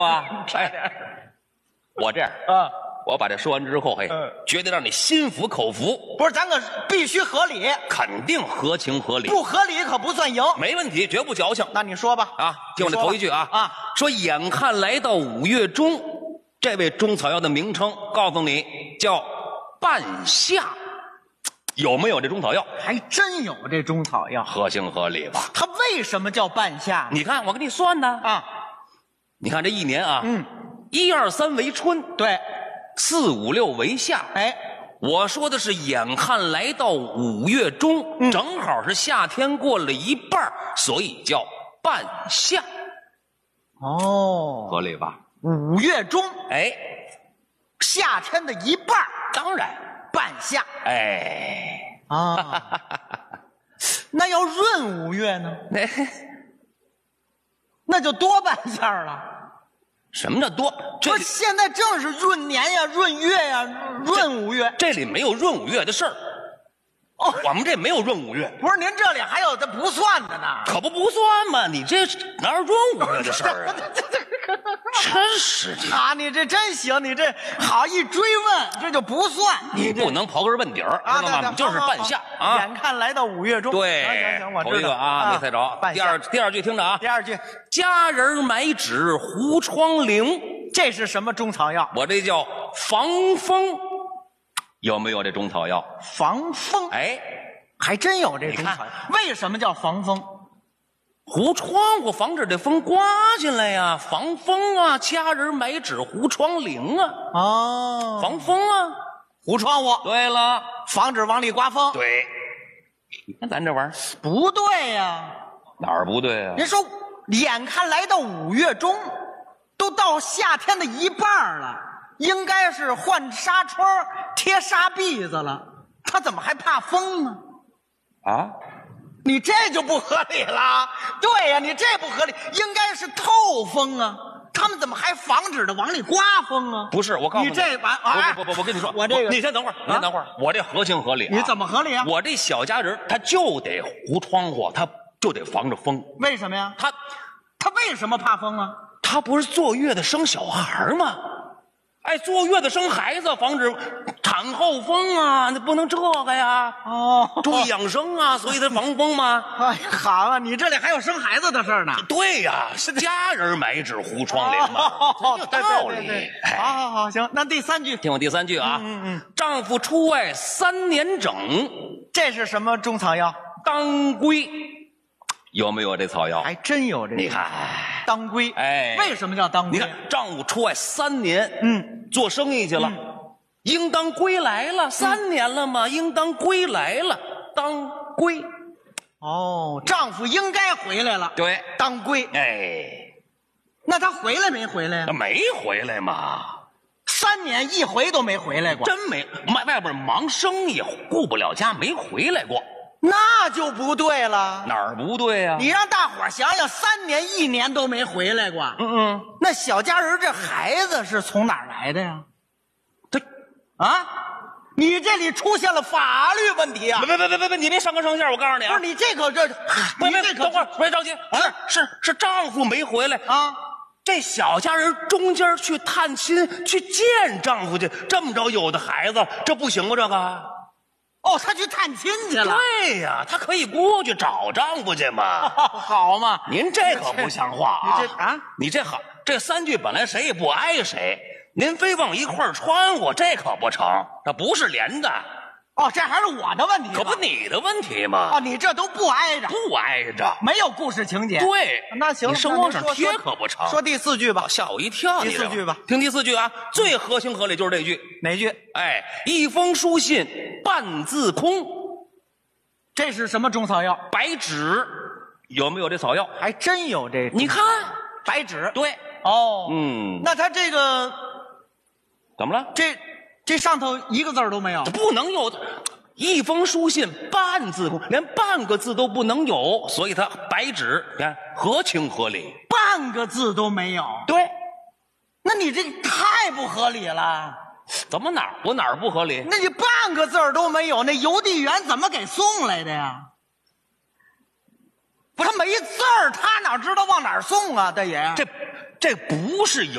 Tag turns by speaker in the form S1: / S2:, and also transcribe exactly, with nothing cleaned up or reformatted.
S1: 啊，哎，我这样
S2: 啊，
S1: 我把这说完之后，嘿，
S2: 嗯
S1: 绝对让你心服口服，
S2: 不是，咱可必须合理，
S1: 肯定合情合理，
S2: 不合理可不算赢。
S1: 没问题，绝不矫情。
S2: 那你说吧。
S1: 啊，听我这头一句啊
S2: 啊，
S1: 说眼看来到五月中，这位中草药的名称告诉你叫半夏，有没有这中草药？
S2: 还真有这中草药，
S1: 合情合理吧？
S2: 它为什么叫半夏呢？
S1: 你看我给你算呢，
S2: 啊，
S1: 你看这一年啊，
S2: 嗯，
S1: 一二三为春，
S2: 对，
S1: 四五六为夏，
S2: 哎，
S1: 我说的是眼看来到五月中，
S2: 嗯
S1: 正好是夏天过了一半，所以叫半夏，
S2: 哦，
S1: 合理吧？
S2: 五月中，
S1: 哎，
S2: 夏天的一半儿，
S1: 当然，
S2: 半夏
S1: 哎，
S2: 啊。那要闰五月呢？
S1: 那
S2: 那就多半夏了。
S1: 什么叫多？这里
S2: 不是，现在正是闰年呀、闰月呀、闰五月。
S1: 这里没有闰五月的事儿，
S2: 哦，
S1: 我们这没有闰五月，
S2: 不是，您这里还有这不算的呢。
S1: 可不不算嘛？你这哪有闰五月的事儿啊？真是的，
S2: 啊，你这真行，你这好一追问，这就不算。这
S1: 你不能刨根问底儿，
S2: 啊，
S1: 知道吗？
S2: 对对
S1: 你就是
S2: 好好好
S1: 半夏啊。
S2: 眼看来到五月中，
S1: 对，
S2: 行行行，我
S1: 头
S2: 知道
S1: 一个啊，没猜着。
S2: 半夏
S1: 第二第二句听着啊，
S2: 第二句，
S1: 佳人买纸糊窗棂，
S2: 这是什么中草药？
S1: 我这叫防风，有没有这中草药？
S2: 防风，
S1: 哎，
S2: 还真有这中
S1: 你看
S2: 草药。为什么叫防风？
S1: 糊窗户防止这风刮进来呀，防风啊！佳人买纸糊窗棂啊，
S2: 哦，
S1: 防风啊！
S2: 糊窗户，
S1: 对了，
S2: 防止往里刮风。
S1: 对，你看咱这玩意儿
S2: 不对呀、
S1: 哪儿不对啊？
S2: 人说眼看来到五月中，都到夏天的一半了，应该是换纱窗、贴纱篦子了，他怎么还怕风呢？
S1: 啊？
S2: 你这就不合理了。对呀、你这不合理，应该是透风啊，他们怎么还防止的往里刮风啊？
S1: 不是，我告诉
S2: 你这完哎
S1: 不不不，我跟你说，
S2: 我这个
S1: 你先等会儿，你先等会儿，我这合情合理啊。
S2: 你怎么合理啊？
S1: 我这小家人他就得糊窗户，他就得防着风。
S2: 为什么呀？
S1: 他
S2: 他为什么怕风啊？
S1: 他不是坐月子生小孩吗？哎，坐月子生孩子，防止产后风啊，那不能这个呀。
S2: 哦，
S1: 注意养生啊，所以他防风嘛。
S2: 哎，好啊，你这里还有生孩子的事儿呢。
S1: 对呀，是家人买纸糊窗棂嘛，
S2: 哦
S1: 这有道理。
S2: 对对对对
S1: 哎
S2: 好好好，行，那第三句，
S1: 听我第三句啊，
S2: 嗯嗯
S1: 丈夫出外三年整，
S2: 这是什么中草药？
S1: 当归，有没有这草药？
S2: 还真有这个。
S1: 你看，
S2: 当归，
S1: 哎
S2: 为什么叫当归？
S1: 你看，丈夫出外三年，
S2: 嗯，
S1: 做生意去了，应当归来了，三年了嘛，应当归来了，当归。
S2: 哦，丈夫应该回来了，
S1: 对，
S2: 当归。
S1: 哎，
S2: 那他回来没回来呀？
S1: 没回来嘛，
S2: 三年一回都没回来过，
S1: 真没，外外边忙生意，顾不了家，没回来过。
S2: 那就不对了。
S1: 哪儿不对呀、
S2: 你让大伙儿想想，三年一年都没回来过，
S1: 嗯嗯，
S2: 那小家人这孩子是从哪儿来的呀？
S1: 这，
S2: 啊，你这里出现了法律问题啊！
S1: 别别别别别别，你别上纲上线，我告诉你啊，
S2: 不是你这可这，
S1: 别别
S2: 你这可
S1: 等会儿，别着急，是是是，丈夫没回来，
S2: 啊，
S1: 这小家人中间去探亲，去见丈夫去，这么着有的孩子，这不行吗？这个。
S2: 哦，他去探亲去了，
S1: 对呀，他可以过去找丈夫去嘛。
S2: 好嘛？
S1: 您这可不像话啊！
S2: 你这啊，
S1: 你这好，这三句本来谁也不挨谁，您非往一块儿穿和，这可不成，这不是连的，
S2: 哦，这还是我的问题吧，
S1: 可不你的问题吗？
S2: 哦，你这都不挨着，
S1: 不挨着。
S2: 没有故事情节。
S1: 对，
S2: 那行了，
S1: 你生活上贴
S2: 那您说
S1: 可不成。
S2: 说第四句吧，
S1: 吓我一跳，你这
S2: 第四句吧，
S1: 听第四句啊，最合情合理就是这句。
S2: 哪句？
S1: 哎，一封书信半字空，
S2: 这是什么中草药？
S1: 白纸有没有这草药？
S2: 还真有这个，
S1: 你看，
S2: 白纸。
S1: 对，
S2: 哦，
S1: 嗯，
S2: 那他这个
S1: 怎么了？
S2: 这这上头一个字儿都没有
S1: 这。不能有一封书信半字空，连半个字都不能有，所以他白纸，你看合情合理。
S2: 半个字都没有，
S1: 对，
S2: 那你这太不合理了。
S1: 怎么哪儿我哪儿不合理？
S2: 那你半个字儿都没有，那邮递员怎么给送来的呀？不是，他没字儿，他哪知道往哪儿送啊，大爷？
S1: 这这不是邮。